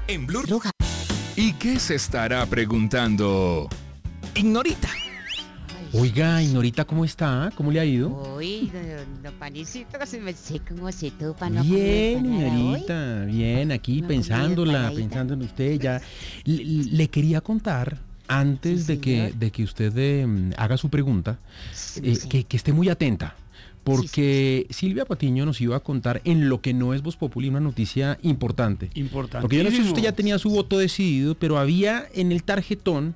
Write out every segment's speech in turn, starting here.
en Blue. ¿Y qué se estará preguntando Ignorita? Oiga, Ignorita, ¿cómo está? ¿Cómo le ha ido? Uy, no panecito, se me sé cómo se topa, ¿no? Bien, Ignorita, bien, aquí ¿No pensándola, comido pensando en usted ya. Le quería contar, antes Sí, de que usted haga su pregunta, Sí. que esté muy atenta. Porque Silvia Patiño nos iba a contar en lo que no es Voz Populi una noticia importante. Porque yo no sé si usted ya tenía su voto decidido, pero había en el tarjetón,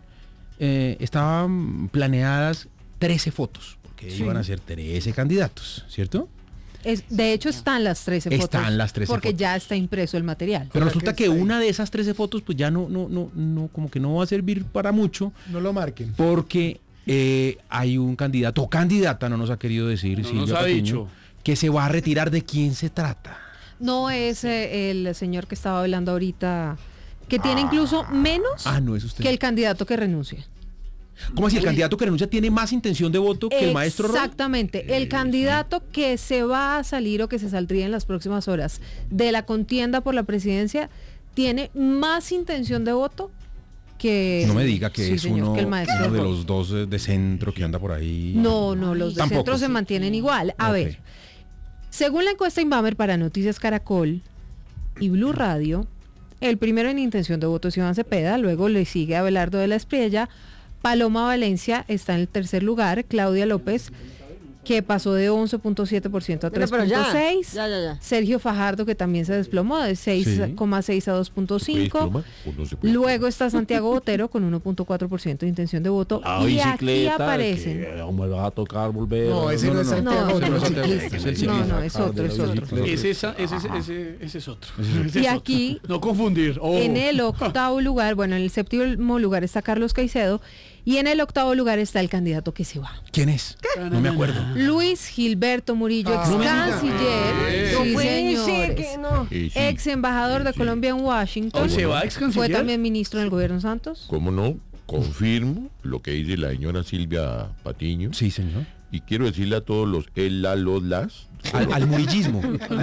estaban planeadas 13 fotos, porque iban a ser 13 candidatos, ¿cierto? De hecho, están las 13 fotos. Están las 13 porque fotos. ya está impreso el material. Pero resulta que una de esas 13 fotos, pues ya no, como que no va a servir para mucho. No lo marquen. Porque hay un candidato o candidata, no nos ha querido decir, No Silvia nos ha Patiño, dicho. que se va a retirar. ¿De quién se trata? No es el señor que estaba hablando ahorita, que tiene incluso menos No es usted. que el candidato que renuncia. ¿Cómo así? ¿El candidato que renuncia tiene más intención de voto que el maestro Roy? Exactamente. El candidato que se va a salir o que se saldría en las próximas horas de la contienda por la presidencia tiene más intención de voto que... No me diga que Sí, es señor, uno, que el maestro uno de Roy. los dos de centro que anda por ahí. No, los de Tampoco. centro se mantienen igual. A Ok. ver, según la encuesta Inbamer para Noticias Caracol y Blue Radio, el primero en intención de voto es Iván Cepeda, luego le sigue Abelardo de la Espriella, Paloma Valencia está en el tercer lugar, Claudia López, que pasó de 11.7% a 3.6%, Ya. Sergio Fajardo, que también se desplomó de 6,6 a 2.5%, luego está Santiago Botero con 1.4% de intención de voto, y aquí aparecen... me va a tocar volver. No, ese no es Santiago, no, otro no, ciclista. es el ciclista. No, es otro. Ese es otro. Ese Y es aquí... otro. No confundir. Oh. En el octavo lugar, bueno, en el séptimo lugar está Carlos Caicedo y en el octavo lugar está el candidato que se va. ¿Quién es? No me acuerdo. Luis Gilberto Murillo, ex no me diga. canciller, No sí, puede ser señores, que no. ex embajador de Colombia en Washington, ¿O se va ex fue canciller? también ministro en el gobierno Santos. ¿Cómo no? Confirmo lo que dice la señora Silvia Patiño. Sí, señor. Y quiero decirle a todos los las Al murillismo.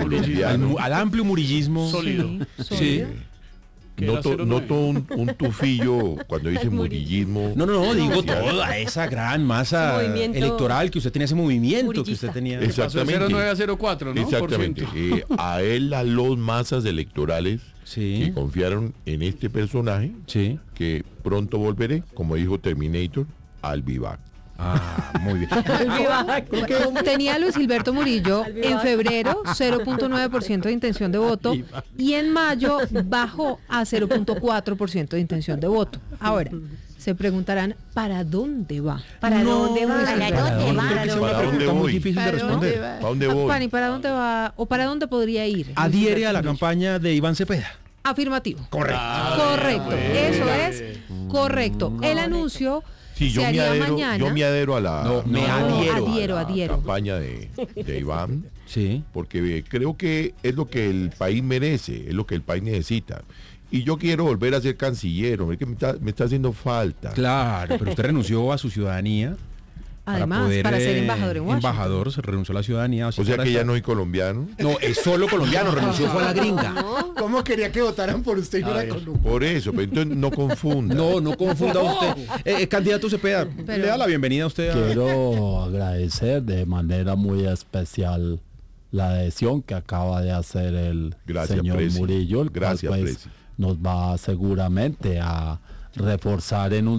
Al amplio murillismo. Sólido. Sí, Sí. Que era noto 09. un tufillo cuando dice murillismo. No, digo toda esa gran masa Movimiento electoral que usted tenía, ese movimiento que murillista. usted tenía. Exacto. Pasó de 09 a 04, ¿no? Exactamente. Por ciento. A él, a los masas electorales Sí. que confiaron en este personaje, Sí. que pronto volveré, como dijo Terminator, al vivac. Muy bien. Tenía Luis Gilberto Murillo en febrero 0.9% de intención de voto y en mayo bajó a 0.4% de intención de voto. Ahora, se preguntarán, ¿para dónde va? ¿Para No, dónde va? Luis ¿Para Gilberto, dónde va? creo que es una ¿Para pregunta dónde muy voy? difícil de ¿Para dónde responder. ¿Para dónde voy? Pani, ¿para dónde va o para dónde podría ir? Luis Adhiere Gilberto a la Murillo? campaña de Iván Cepeda. Afirmativo. Correcto. Correcto, eso es correcto. El anuncio Sí, se haría mañana. yo me adhiero a la No, me adhiero. Adhiero. campaña de Iván, Sí. porque creo que es lo que el país merece, es lo que el país necesita. Y yo quiero volver a ser canciller, hombre, que me está haciendo falta. Claro, pero usted renunció a su ciudadanía. Además, para ser embajador en Washington. Embajador, se renunció a la ciudadanía. O sea para que ya estar- no soy colombiano. No, es solo colombiano, renunció fue a la gringa. ¿Cómo quería que votaran por usted y no era Colombia? Por eso, pero entonces no confunda. No confunda usted. Candidato Cepeda, Pero- le da la bienvenida a usted. Quiero agradecer de manera muy especial la adhesión que acaba de hacer el Gracias, señor Presi. Murillo, el cual, Gracias, pues, Presi. nos va seguramente a reforzar en un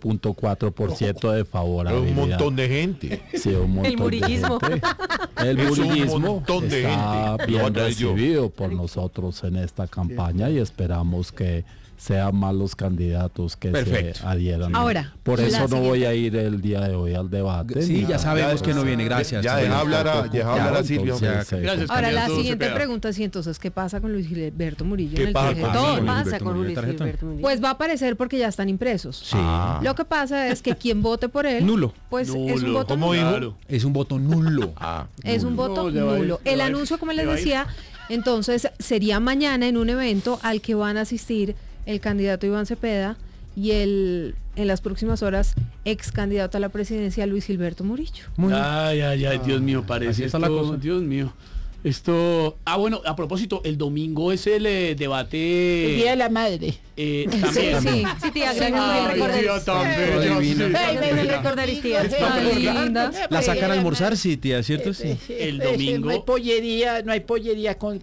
0.4% de Es favorabilidad. un montón de gente. Sí, un montón El murillismo. de gente. El Es un murillismo montón de está gente. Lo voy a bien traer yo. recibido por nosotros en esta campaña y esperamos que sean más los candidatos que Perfecto. se adhieran. Ahora, por la eso no siguiente. voy a ir el día de hoy al debate. Sí, ni ya a- sabemos que no viene, gracias. Ya deja hablar a Silvia. entonces, Gracias, Ahora, la candidato siguiente Cepeda. pregunta es, entonces, ¿qué pasa con Luis Gilberto Murillo ¿Qué en el pasa? tarjetón? ¿Qué Luis pasa Gilberto con Murillo, Luis tarjetón. Gilberto Murillo? Pues va a aparecer porque ya están impresos. Sí. Lo que pasa es que quien vote por él, Nulo. pues es un Nulo. voto ¿Cómo nulo. dijo? Claro. Es un voto nulo. Es un voto No, le va a ir, nulo. le El va a ir, anuncio, como le les va a ir. decía, entonces sería mañana en un evento al que van a asistir el candidato Iván Cepeda y en las próximas horas ex candidato a la presidencia Luis Gilberto Murillo. Muy bien. Ay, Dios mío, parece Así está la esto, cosa. Dios mío. Esto, bueno, a propósito, el domingo es el debate. El Día de la Madre. También. Sí, tía, gracias por Ay, recordar. tía, tan bella, divino. sí. Ay, me recordaris, tía. Ay, linda. La sacan a almorzar, sí, tía, ¿cierto? Sí. El domingo. No hay pollería con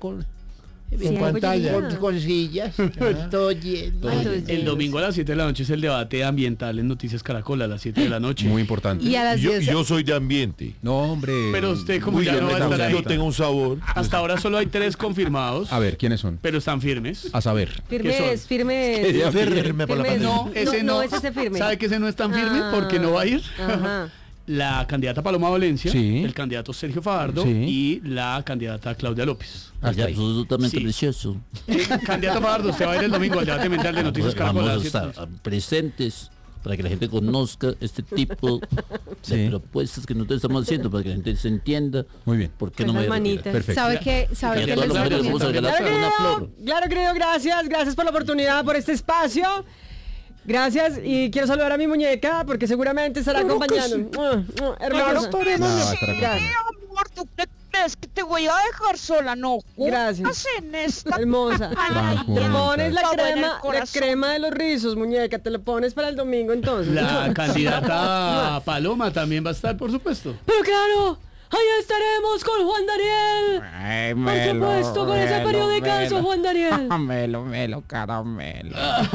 pantalla. con sillas. Todo lleno. El domingo a las 7 de la noche es el debate ambiental en Noticias Caracol a las 7 de la noche. Muy importante. Y a las 10. Yo soy de ambiente. No, hombre. Pero usted como Uy, ya no va a estar ahí. yo tengo un sabor. Hasta ahora solo hay 3 confirmados, A ver, ¿quiénes son? pero están firmes. A saber. Firmes. Firme por la Firmes, pandemia. no, ese no. es ese firme. ¿Sabe que ese no es tan firme? Porque no va a ir. Ajá. La candidata Paloma Valencia, Sí. el candidato Sergio Fajardo Sí. y la candidata Claudia López. Hasta ahí. Absolutamente Sí. precioso. Candidato Fajardo, usted va a ir el domingo al debate mental de Noticias Caracol. Vamos a a las 7 de la estar noche. presentes para que la gente conozca este tipo Sí. de propuestas que nosotros estamos haciendo, para que la gente se entienda. Muy bien. ¿Por qué Con no me las voy a retirar? manitas. Perfecto. ¿Sabe qué? ¿Sabe Y a qué todas les las mujeres vamos a recomiendo? regalar una flor. Claro, querido, gracias por la oportunidad, por este espacio. Gracias y quiero saludar a mi muñeca porque seguramente estará acompañando. Hermosa. No, estará Gracias. Amor, ¿tú qué crees que te voy a dejar sola? No. Gracias. En esta. Hermosa. Juanjo, Te pones la Está buena el crema, la corazón. crema de los rizos, muñeca. Te la pones para el domingo entonces. La candidata Paloma también va a estar, por supuesto. Pero claro, allá estaremos con Juan Daniel. Por supuesto, con ese periodicazo, Juan Daniel. Melo, caramelo.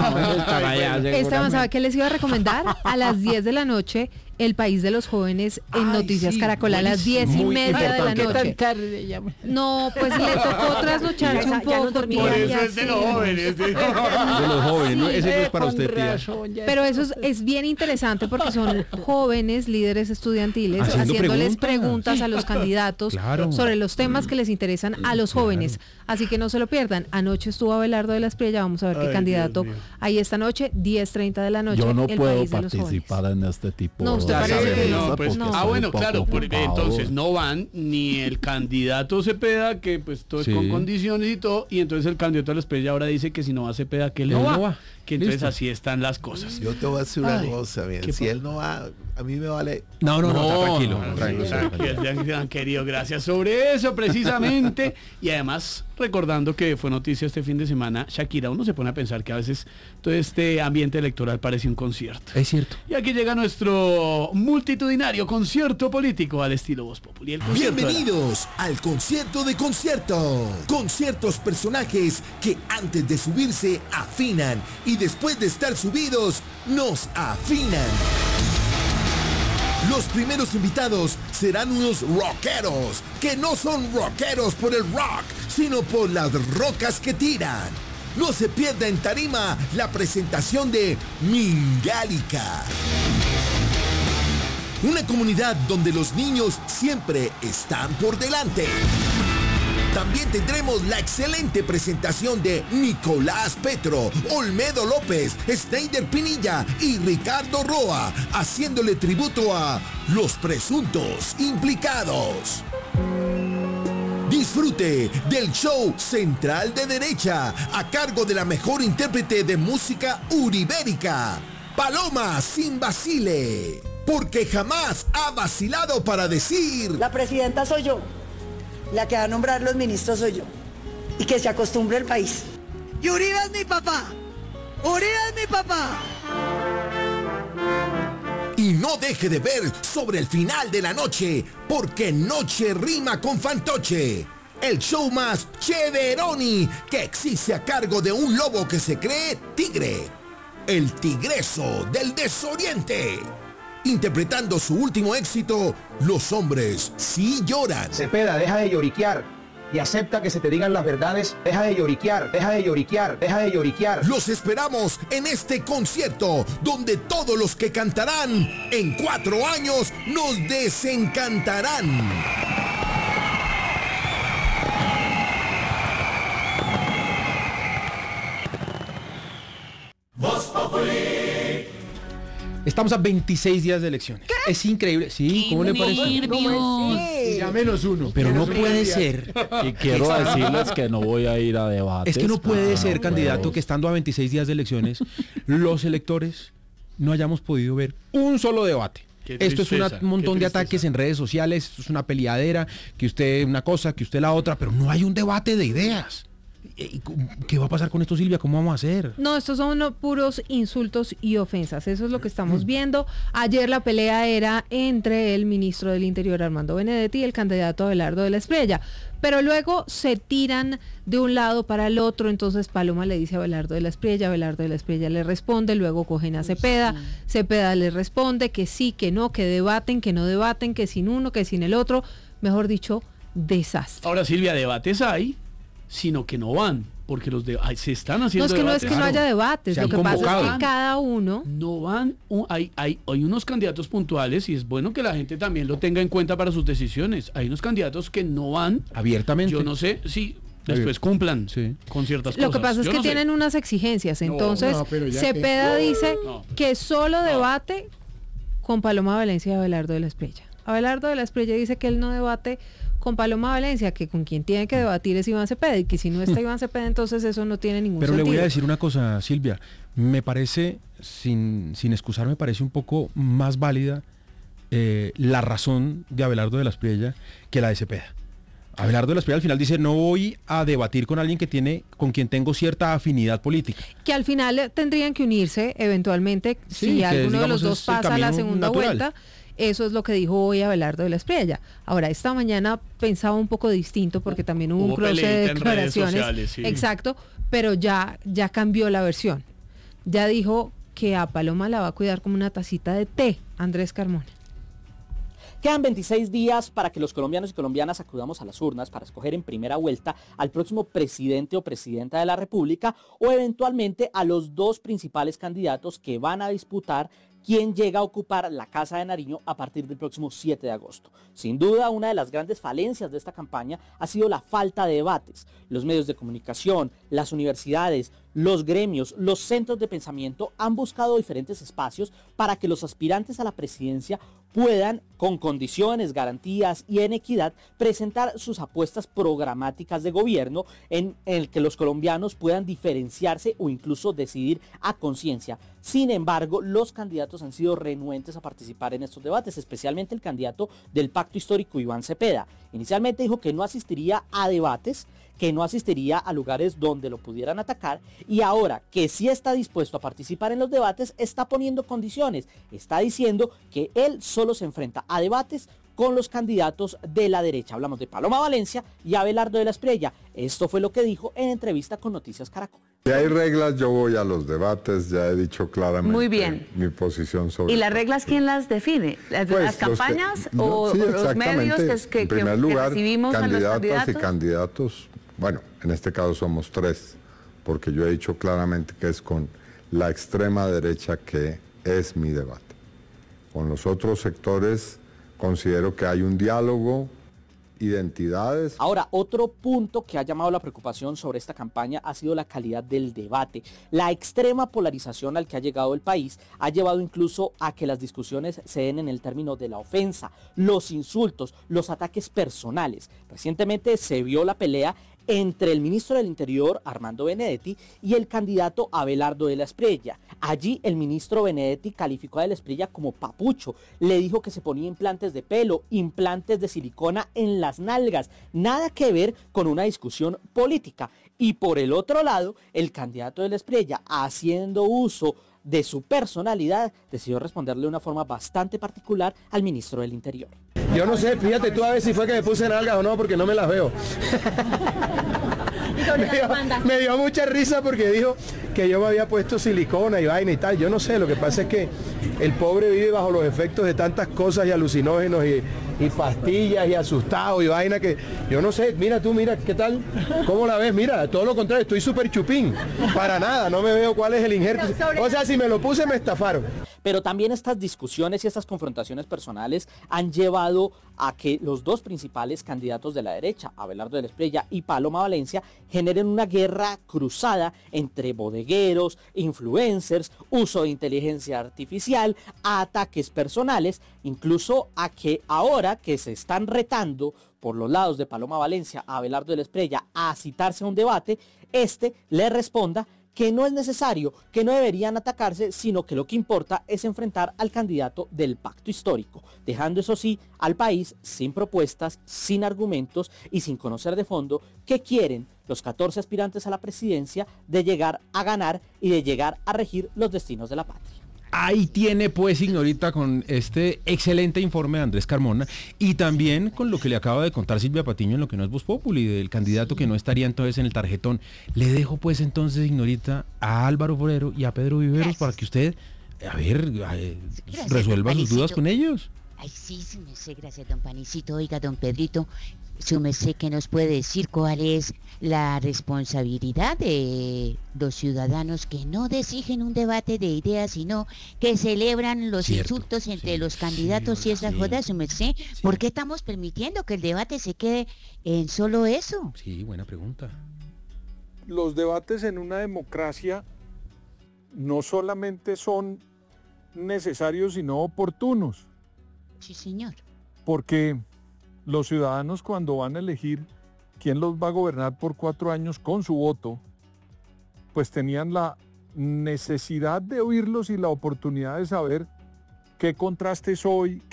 Esteban, ¿sabe qué les iba a recomendar? A las 10 de la noche, El País de los Jóvenes en Noticias sí, Caracol a las 10:30 de la importante. noche. tarde ya. No, pues le tocó trasnocharse un Ya no poco. dormía. Por tía, eso ¿qué es de los hacemos? jóvenes. De los jóvenes, ¿no? Ese no es para usted, tía. Pero eso es bien interesante porque son jóvenes líderes estudiantiles Haciendo haciéndoles preguntas. preguntas a los candidatos Claro. sobre los temas que les interesan a los jóvenes. Así que no se lo pierdan. Anoche estuvo Abelardo de la Espriella. Vamos a ver qué Ay, candidato Dios mío. hay esta noche, 10:30 de la noche. Yo no El puedo País de los participar en este tipo No, usted de parece que cosas, No, pues, porque no. soy bueno, poco claro, porque ocupado. entonces no van ni el candidato Cepeda, que pues todo es Sí. con condiciones y todo, y entonces el candidato a la Espriella ahora dice que si no va Cepeda, que él Él no va. no va. Que entonces Listo. así están las cosas. Yo te voy a decir una Ay, cosa, bien. ¿qué Si pa- él no va, a mí me vale. No, tranquilo. no, tranquilo. tranquilo, han querido, gracias sobre eso precisamente. Y además, recordando que fue noticia este fin de semana, Shakira, uno se pone a pensar que a veces todo este ambiente electoral parece un concierto. Es cierto. Y aquí llega nuestro multitudinario concierto político al estilo Voz Populi. El concierto de la- Bienvenidos al concierto de conciertos. Con ciertos personajes que antes de subirse afinan y después de estar subidos nos afinan. Los primeros invitados serán unos rockeros que no son rockeros por el rock, sino por las rocas que tiran. No se pierda en tarima la presentación de Mingálica. Una comunidad donde los niños siempre están por delante. También tendremos la excelente presentación de Nicolás Petro, Olmedo López, Snyder Pinilla y Ricardo Roa, haciéndole tributo a los presuntos implicados. Disfrute del show Central de Derecha, a cargo de la mejor intérprete de música uribérica, Paloma Sin Vacile, porque jamás ha vacilado para decir: La presidenta soy yo, la que va a nombrar los ministros soy yo, y que se acostumbre el país. Y Uribe es mi papá, Uribe es mi papá. Y no deje de ver sobre el final de la noche, porque noche rima con fantoche. El show más chéveroni que existe a cargo de un lobo que se cree tigre. El Tigreso del Desoriente. Interpretando su último éxito, Los hombres sí lloran. Cepeda, deja de lloriquear y acepta que se te digan las verdades. Deja de lloriquear, deja de lloriquear, deja de lloriquear. Los esperamos en este concierto, donde todos los que cantarán en 4 años nos desencantarán. Voz Populi. Estamos a 26 días de elecciones. Es increíble. Sí, ¿cómo le parece? Y ya -1. Pero no Menos puede días. ser. Y quiero decirles que no voy a ir a debates. Es que no puede ser, no candidato, puedo. que estando a 26 días de elecciones, los electores no hayamos podido ver un solo debate. Esto es un montón de ataques en redes sociales, esto es una peleadera, que usted una cosa, que usted la otra, pero no hay un debate de ideas. ¿Qué va a pasar con esto, Silvia? ¿Cómo vamos a hacer? No, estos son puros insultos y ofensas. Eso es lo que estamos viendo. Ayer la pelea era entre el ministro del Interior, Armando Benedetti, y el candidato Abelardo de la Espriella. Pero luego se tiran de un lado para el otro. Entonces Paloma le dice a Abelardo de la Espriella le responde, luego cogen a Cepeda. Cepeda le responde que sí, que no, que debaten, que no debaten, que sin uno, que sin el otro. Mejor dicho, desastre. Ahora, Silvia, debates hay, sino que no van, porque se están haciendo debates. No es que no haya debates, lo que pasa es que cada uno... No van, hay unos candidatos puntuales y es bueno que la gente también lo tenga en cuenta para sus decisiones. Hay unos candidatos que no van... Abiertamente. Yo no sé si después cumplan con ciertas cosas. Lo que pasa es que tienen unas exigencias, entonces Cepeda dice que solo debate con Paloma Valencia y Abelardo de la Espriella. Abelardo de la Espriella dice que él no debate con Paloma Valencia, que con quien tiene que debatir es Iván Cepeda, y que si no está Iván Cepeda, entonces eso no tiene ningún sentido. Pero le voy a decir una cosa, Silvia, me parece, sin excusar, me parece un poco más válida la razón de Abelardo de la Espriella que la de Cepeda. Abelardo de la Espriella al final dice, no voy a debatir con alguien con quien tengo cierta afinidad política. Que al final tendrían que unirse eventualmente, si alguno de los dos pasa a la segunda vuelta. Eso es lo que dijo hoy Abelardo de la Espriella. Ahora, esta mañana pensaba un poco distinto porque también hubo un cruce de declaraciones. Sociales, sí. Exacto, pero ya cambió la versión. Ya dijo que a Paloma la va a cuidar como una tacita de té, Andrés Carmona. Quedan 26 días para que los colombianos y colombianas acudamos a las urnas para escoger en primera vuelta al próximo presidente o presidenta de la República o eventualmente a los dos principales candidatos que van a disputar quién llega a ocupar la Casa de Nariño a partir del próximo 7 de agosto. Sin duda, una de las grandes falencias de esta campaña ha sido la falta de debates. Los medios de comunicación, las universidades, los gremios, los centros de pensamiento han buscado diferentes espacios para que los aspirantes a la presidencia puedan, con condiciones, garantías y en equidad, presentar sus apuestas programáticas de gobierno en el que los colombianos puedan diferenciarse o incluso decidir a conciencia. Sin embargo, los candidatos han sido renuentes a participar en estos debates, especialmente el candidato del Pacto Histórico, Iván Cepeda. Inicialmente dijo que no asistiría a debates, que no asistiría a lugares donde lo pudieran atacar, y ahora que sí está dispuesto a participar en los debates, está poniendo condiciones, está diciendo que él solo se enfrenta a debates con los candidatos de la derecha. Hablamos de Paloma Valencia y Abelardo de la Espriella. Esto fue lo que dijo en entrevista con Noticias Caracol. Si hay reglas, yo voy a los debates, ya he dicho claramente Muy bien. Mi posición sobre... ¿Y las reglas quién las define? ¿Las campañas o los medios que en primer lugar, recibimos a los candidatas y candidatos? Bueno, en este caso somos tres, porque yo he dicho claramente que es con la extrema derecha que es mi debate. Con los otros sectores considero que hay un diálogo, identidades. Ahora, otro punto que ha llamado la preocupación sobre esta campaña ha sido la calidad del debate. La extrema polarización al que ha llegado el país ha llevado incluso a que las discusiones se den en el término de la ofensa, los insultos, los ataques personales. Recientemente se vio la pelea entre el ministro del Interior, Armando Benedetti, y el candidato Abelardo de la Espriella. Allí el ministro Benedetti calificó a de la Espriella como papucho, le dijo que se ponía implantes de pelo, implantes de silicona en las nalgas, nada que ver con una discusión política. Y por el otro lado, el candidato de la Espriella, haciendo uso de su personalidad, decidió responderle de una forma bastante particular al ministro del Interior. Yo no sé, fíjate tú a ver si fue que me puse nalgas o no, porque no me las veo. Me dio mucha risa porque dijo que yo me había puesto silicona y vaina y tal. Yo no sé, lo que pasa es que el pobre vive bajo los efectos de tantas cosas y alucinógenos y pastillas y asustado y vaina que yo no sé. Mira tú, mira, ¿qué tal? ¿Cómo la ves? Mira, todo lo contrario, estoy súper chupín. Para nada, no me veo cuál es el injerto. O sea, si me lo puse me estafaron. Pero también estas discusiones y estas confrontaciones personales han llevado a que los dos principales candidatos de la derecha, Abelardo de la Espriella y Paloma Valencia, generen una guerra cruzada entre bodegueros, influencers, uso de inteligencia artificial, ataques personales, incluso a que ahora que se están retando por los lados de Paloma Valencia a Abelardo de la Espriella a citarse a un debate, le responda que no es necesario, que no deberían atacarse, sino que lo que importa es enfrentar al candidato del pacto histórico, dejando eso sí al país sin propuestas, sin argumentos y sin conocer de fondo qué quieren los 14 aspirantes a la presidencia de llegar a ganar y de llegar a regir los destinos de la patria. Ahí tiene pues, Ignorita, con este excelente informe de Andrés Carmona y también con lo que le acaba de contar Silvia Patiño en lo que no es Voz Populi, del candidato que no estaría entonces en el tarjetón. Le dejo pues entonces, Ignorita, a Álvaro Forero y a Pedro Viveros para que usted, resuelva sus dudas con ellos. Ay, sí, su merced, gracias, don Panicito. Oiga, don Pedrito, su merced, ¿que nos puede decir cuál es la responsabilidad de los ciudadanos que no exigen un debate de ideas, sino que celebran los insultos entre los candidatos y esa joda, su merced? ¿Por qué estamos permitiendo que el debate se quede en solo eso? Sí, buena pregunta. Los debates en una democracia no solamente son necesarios, sino oportunos. Sí, señor. Porque los ciudadanos, cuando van a elegir quién los va a gobernar por 4 años con su voto, pues tenían la necesidad de oírlos y la oportunidad de saber qué contrastes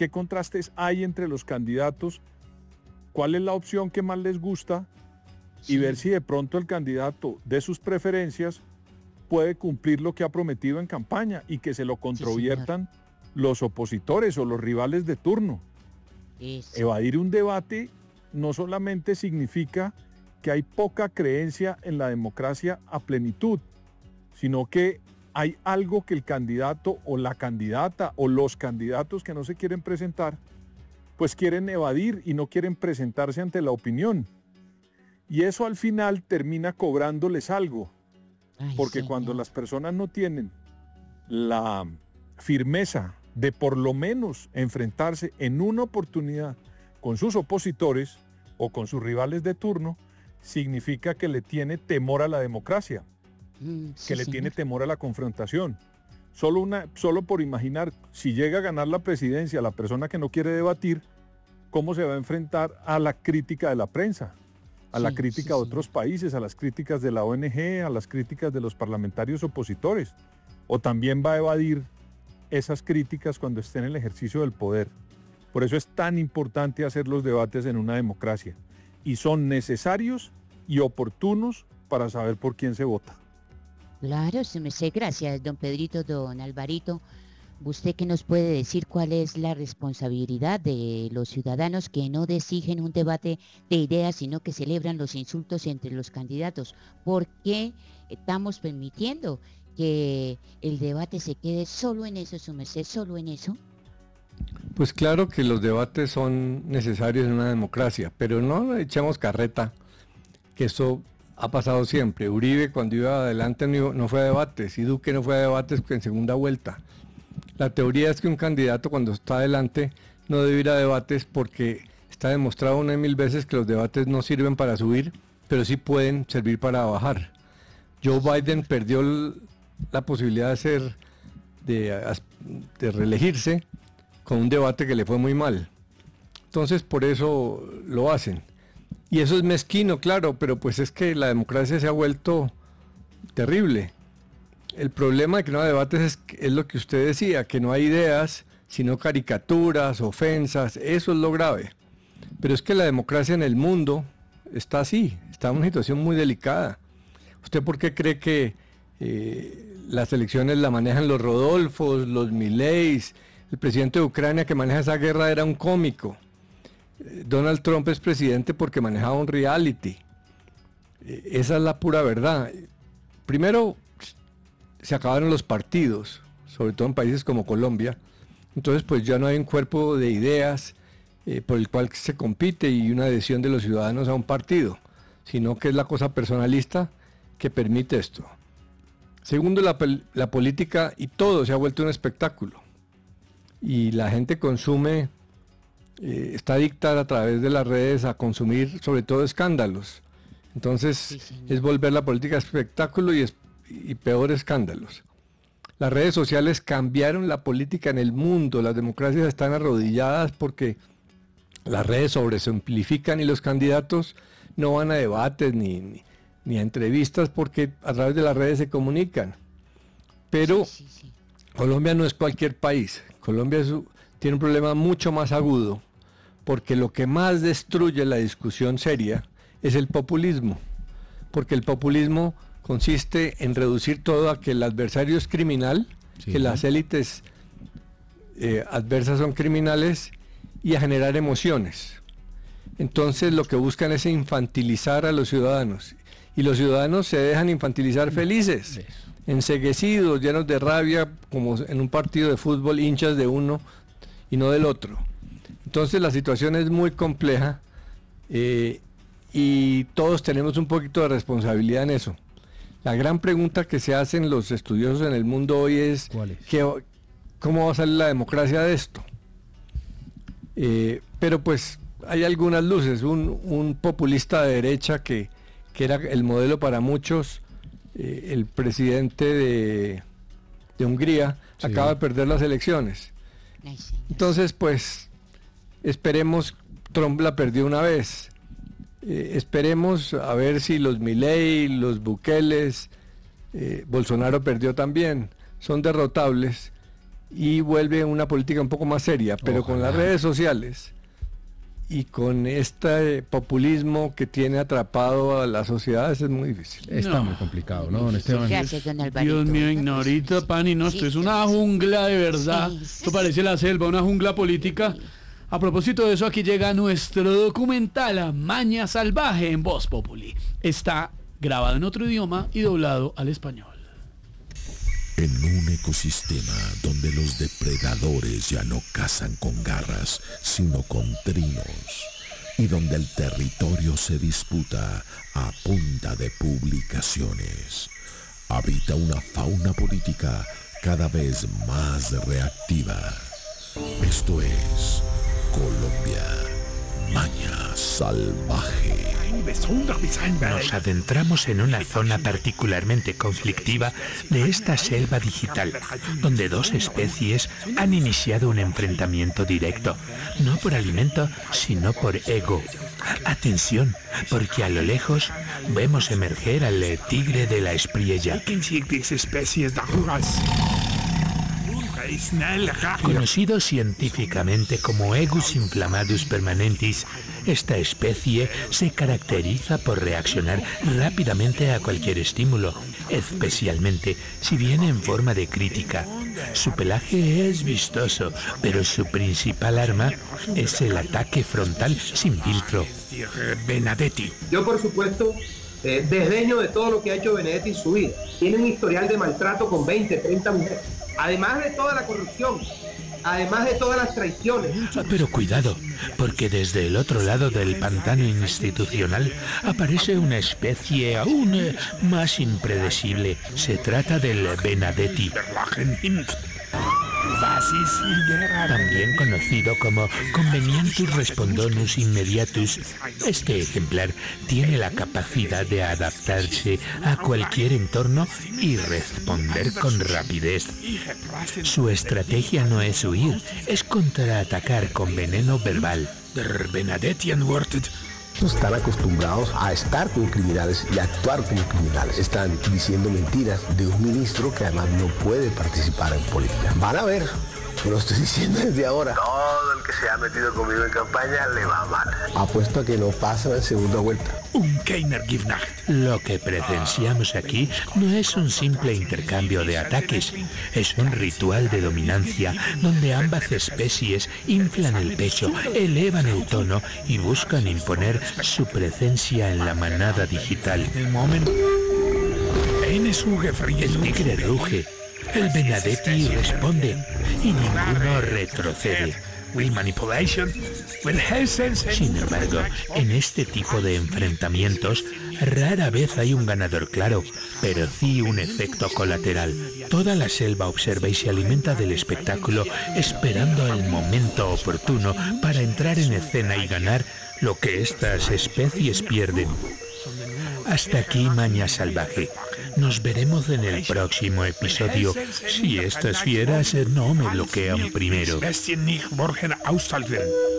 hay entre los candidatos, cuál es la opción que más les gusta y ver si de pronto el candidato de sus preferencias puede cumplir lo que ha prometido en campaña y que se lo controviertan los opositores o los rivales de turno. Evadir un debate no solamente significa que hay poca creencia en la democracia a plenitud, sino que hay algo que el candidato o la candidata o los candidatos que no se quieren presentar, pues quieren evadir y no quieren presentarse ante la opinión. Y eso al final termina cobrándoles algo, porque cuando las personas no tienen la firmeza de por lo menos enfrentarse en una oportunidad con sus opositores o con sus rivales de turno, significa que le tiene temor a la democracia, que le tiene temor a la confrontación. Solo por imaginar, si llega a ganar la presidencia la persona que no quiere debatir, ¿cómo se va a enfrentar a la crítica de la prensa? A la crítica de otros países, a las críticas de la ONG, a las críticas de los parlamentarios opositores. O también va a evadir esas críticas cuando esté en el ejercicio del poder. Por eso es tan importante hacer los debates en una democracia. Y son necesarios y oportunos para saber por quién se vota. Claro, se me sé. Gracias, don Pedrito, don Alvarito. ¿Usted qué nos puede decir cuál es la responsabilidad de los ciudadanos que no exigen un debate de ideas, sino que celebran los insultos entre los candidatos? ¿Por qué estamos permitiendo que el debate se quede solo en eso, su merced, solo en eso? Pues claro que los debates son necesarios en una democracia, pero no echamos carreta, que eso ha pasado siempre. Uribe cuando iba adelante no fue a debates, y Duque no fue a debates en segunda vuelta. La teoría es que un candidato cuando está adelante no debe ir a debates porque está demostrado 1.000 veces que los debates no sirven para subir, pero sí pueden servir para bajar. Joe Biden perdió la posibilidad de reelegirse con un debate que le fue muy mal. Entonces por eso lo hacen. Y eso es mezquino, claro, pero pues es que la democracia se ha vuelto terrible. El problema de que no haya debates es lo que usted decía, que no hay ideas, sino caricaturas, ofensas, eso es lo grave. Pero es que la democracia en el mundo está así, está en una situación muy delicada. ¿Usted por qué cree que las elecciones la manejan los Rodolfos, los Mileis? El presidente de Ucrania que maneja esa guerra era un cómico. Donald Trump es presidente porque manejaba un reality. Esa es la pura verdad. Primero, se acabaron los partidos, sobre todo en países como Colombia. Entonces, pues ya no hay un cuerpo de ideas por el cual se compite y una adhesión de los ciudadanos a un partido, sino que es la cosa personalista que permite esto. Segundo, la política y todo se ha vuelto un espectáculo. Y la gente consume, está adicta a través de las redes a consumir sobre todo escándalos. Entonces es volver la política espectáculo y peor escándalos. Las redes sociales cambiaron la política en el mundo, las democracias están arrodilladas porque las redes sobresimplifican y los candidatos no van a debates ni ni a entrevistas porque a través de las redes se comunican. Pero Colombia no es cualquier país. Colombia tiene un problema mucho más agudo, porque lo que más destruye la discusión seria es el populismo, porque el populismo consiste en reducir todo a que el adversario es criminal, que las élites adversas son criminales, y a generar emociones. Entonces lo que buscan es infantilizar a los ciudadanos, y los ciudadanos se dejan infantilizar felices, enceguecidos, llenos de rabia, como en un partido de fútbol, hinchas de uno y no del otro. Entonces la situación es muy compleja, y todos tenemos un poquito de responsabilidad en eso. La gran pregunta que se hacen los estudiosos en el mundo hoy es, ¿cómo va a salir la democracia de esto? Pero pues hay algunas luces. Un populista de derecha que era el modelo para muchos, el presidente de Hungría, acaba de perder las elecciones. Entonces pues esperemos, Trump la perdió una vez. Esperemos a ver si los Milei, los Bukeles, Bolsonaro perdió también, son derrotables y vuelve una política un poco más seria, pero con las redes sociales y con este populismo que tiene atrapado a las sociedades es muy difícil. Está muy complicado, ¿no, don Esteban? Gracias, don Alvarito. Dios mío, Ignorita, Pani, no, esto es una jungla de verdad. Esto parece la selva, una jungla política. A propósito de eso, aquí llega nuestro documental Maña Salvaje en Voz Populi. Está grabado en otro idioma y doblado al español. En un ecosistema donde los depredadores ya no cazan con garras, sino con trinos, y donde el territorio se disputa a punta de publicaciones, habita una fauna política cada vez más reactiva. Esto es Colombia, Maña Salvaje. Nos adentramos en una zona particularmente conflictiva de esta selva digital, donde dos especies han iniciado un enfrentamiento directo, no por alimento, sino por ego. Atención, porque a lo lejos vemos emerger al tigre de la espriella. Conocido científicamente como Egus inflammatus permanentis, esta especie se caracteriza por reaccionar rápidamente a cualquier estímulo, especialmente si viene en forma de crítica. Su pelaje es vistoso, pero su principal arma es el ataque frontal sin filtro. Benedetti. Yo, por supuesto, desdeño de todo lo que ha hecho Benedetti en su vida. Tiene un historial de maltrato con 20, 30 mujeres. Además de toda la corrupción, además de todas las traiciones. Pero cuidado, porque desde el otro lado del pantano institucional aparece una especie aún más impredecible. Se trata del Benedetti, también conocido como Convenientus respondonus immediatus. Este ejemplar tiene la capacidad de adaptarse a cualquier entorno y responder con rapidez. Su estrategia no es huir, es contraatacar con veneno verbal. Están acostumbrados a estar con criminales y a actuar como criminales. Están diciendo mentiras de un ministro que además no puede participar en política. Van a ver, lo estoy diciendo desde ahora. Todo el que se ha metido conmigo en campaña le va mal. Apuesto a que no pasa en segunda vuelta. Lo que presenciamos aquí no es un simple intercambio de ataques, es un ritual de dominancia donde ambas especies inflan el pecho, elevan el tono y buscan imponer su presencia en la manada digital. El tigre ruge, el Benedetti responde y ninguno retrocede. Sin embargo, en este tipo de enfrentamientos rara vez hay un ganador claro, pero sí un efecto colateral. Toda la selva observa y se alimenta del espectáculo, esperando el momento oportuno para entrar en escena y ganar lo que estas especies pierden. Hasta aquí Maña Salvaje. Nos veremos en el próximo episodio, si estas fieras no me bloquean primero.